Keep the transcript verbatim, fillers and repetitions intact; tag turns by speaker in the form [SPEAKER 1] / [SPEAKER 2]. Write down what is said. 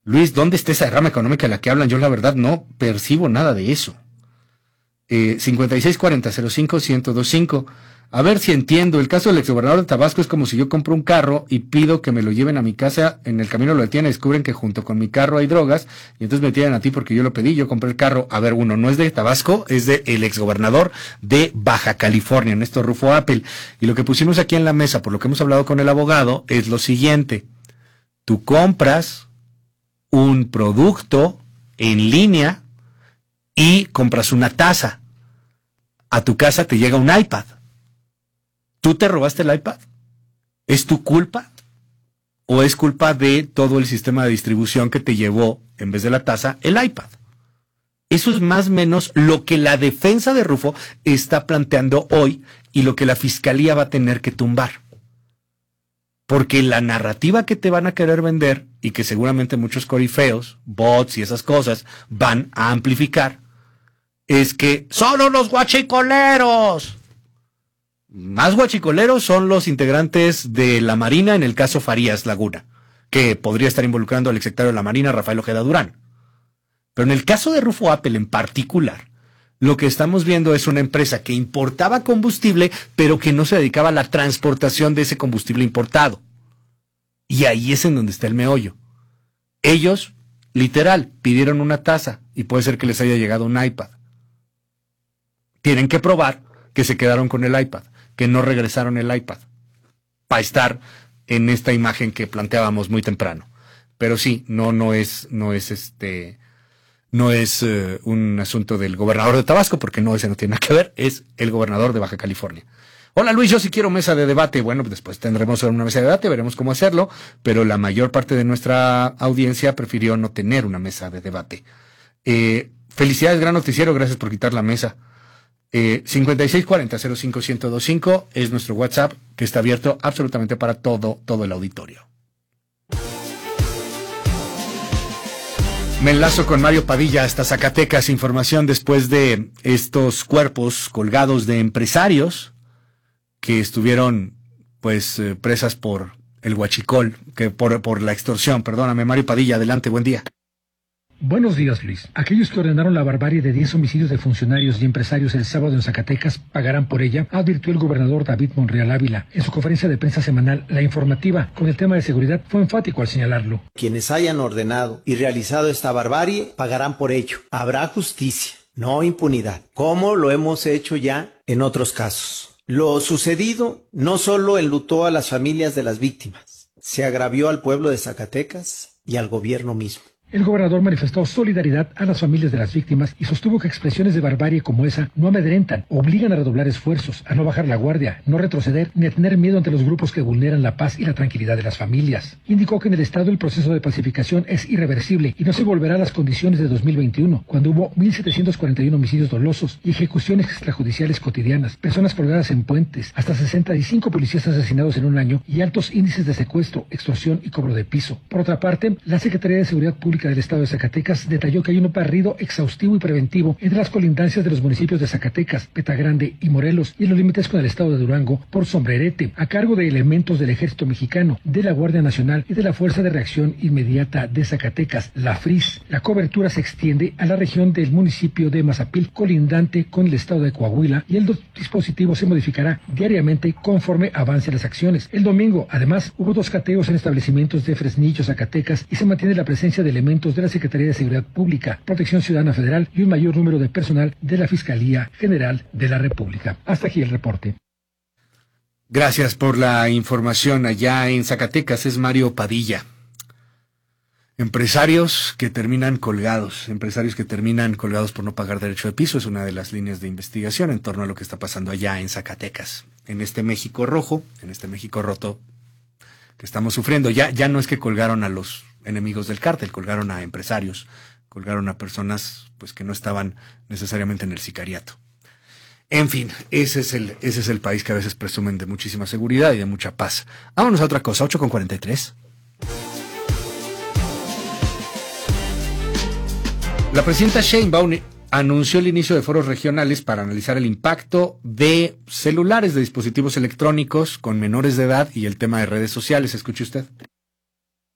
[SPEAKER 1] Luis, ¿dónde está esa derrama económica de la que hablan? Yo la verdad no percibo nada de eso. Eh, cincuenta y seis cuarenta cero cinco ciento veinticinco. A ver si entiendo. El caso del exgobernador de Tabasco es como si yo compro un carro y pido que me lo lleven a mi casa. En el camino lo detienen y descubren que junto con mi carro hay drogas. Y entonces me tiran a ti porque yo lo pedí. Yo compré el carro. A ver, uno, no es de Tabasco, es de el exgobernador de Baja California, Néstor Rufo Appel. Y lo que pusimos aquí en la mesa, por lo que hemos hablado con el abogado, es lo siguiente. Tú compras un producto en línea y compras una taza. A tu casa te llega un iPad. ¿Tú te robaste el iPad? ¿Es tu culpa? ¿O es culpa de todo el sistema de distribución que te llevó, en vez de la taza, el iPad? Eso es más o menos lo que la defensa de Rufo está planteando hoy y lo que la fiscalía va a tener que tumbar. Porque la narrativa que te van a querer vender y que seguramente muchos corifeos, bots y esas cosas van a amplificar es que son unos guachicoleros. Más guachicoleros son los integrantes de la Marina en el caso Farías Laguna, que podría estar involucrando al exsecretario de la Marina, Rafael Ojeda Durán. Pero en el caso de Rufo Appel en particular, lo que estamos viendo es una empresa que importaba combustible, pero que no se dedicaba a la transportación de ese combustible importado. Y ahí es en donde está el meollo. Ellos, literal, pidieron una taza y puede ser que les haya llegado un iPad. Tienen que probar que se quedaron con el iPad, que no regresaron el iPad, para estar en esta imagen que planteábamos muy temprano. Pero sí, no, no es, no es este, no es uh, un asunto del gobernador de Tabasco, porque no, ese no tiene nada que ver, es el gobernador de Baja California. Hola Luis, yo sí quiero mesa de debate. Bueno, después tendremos una mesa de debate, veremos cómo hacerlo, pero la mayor parte de nuestra audiencia prefirió no tener una mesa de debate. Eh, felicidades, gran noticiero, gracias por quitar la mesa. Eh, cincuenta y seis cuarenta cero cinco ciento veinticinco es nuestro WhatsApp, que está abierto absolutamente para todo, todo el auditorio. Me enlazo con Mario Padilla hasta Zacatecas. Información después de estos cuerpos colgados de empresarios que estuvieron pues eh, presas por el huachicol, que por, por la extorsión. Perdóname, Mario Padilla, adelante, buen día.
[SPEAKER 2] Buenos días, Luis. Aquellos que ordenaron la barbarie de diez homicidios de funcionarios y empresarios el sábado en Zacatecas pagarán por ella, advirtió el gobernador David Monreal Ávila. En su conferencia de prensa semanal, La Informativa, con el tema de seguridad, fue enfático al señalarlo.
[SPEAKER 3] Quienes hayan ordenado y realizado esta barbarie pagarán por ello. Habrá justicia, no impunidad, como lo hemos hecho ya en otros casos. Lo sucedido no solo enlutó a las familias de las víctimas, se agravió al pueblo de Zacatecas y al gobierno mismo.
[SPEAKER 2] El gobernador manifestó solidaridad a las familias de las víctimas y sostuvo que expresiones de barbarie como esa no amedrentan, obligan a redoblar esfuerzos, a no bajar la guardia, no retroceder ni a tener miedo ante los grupos que vulneran la paz y la tranquilidad de las familias. Indicó que en el estado el proceso de pacificación es irreversible y no se volverá a las condiciones de dos mil veintiuno, cuando hubo mil setecientos cuarenta y uno homicidios dolosos y ejecuciones extrajudiciales cotidianas, personas colgadas en puentes, hasta sesenta y cinco policías asesinados en un año y altos índices de secuestro, extorsión y cobro de piso. Por otra parte, la Secretaría de Seguridad Pública del Estado de Zacatecas detalló que hay un barrido exhaustivo y preventivo entre las colindancias de los municipios de Zacatecas, Petagrande y Morelos y en los límites con el Estado de Durango por Sombrerete, a cargo de elementos del Ejército Mexicano, de la Guardia Nacional y de la Fuerza de Reacción Inmediata de Zacatecas, la FRIS. La cobertura se extiende a la región del municipio de Mazapil, colindante con el Estado de Coahuila, y el dispositivo se modificará diariamente conforme avancen las acciones. El domingo, además, hubo dos cateos en establecimientos de Fresnillo, Zacatecas, y se mantiene la presencia de elementos de la Secretaría de Seguridad Pública, Protección Ciudadana Federal y un mayor número de personal de la Fiscalía General de la República. Hasta aquí el reporte.
[SPEAKER 1] Gracias por la información. Allá en Zacatecas es Mario Padilla. Empresarios que terminan colgados, empresarios que terminan colgados por no pagar derecho de piso, es una de las líneas de investigación en torno a lo que está pasando allá en Zacatecas. En este México rojo, en este México roto que estamos sufriendo. Ya, ya no es que colgaron a los enemigos del cártel, colgaron a empresarios, colgaron a personas pues que no estaban necesariamente en el sicariato. En fin, ese es el, ese es el país que a veces presumen de muchísima seguridad y de mucha paz. Vámonos a otra cosa, ocho con cuarenta y tres. La presidenta Sheinbaum anunció el inicio de foros regionales para analizar el impacto de celulares, de dispositivos electrónicos con menores de edad y el tema de redes sociales. Escuche usted.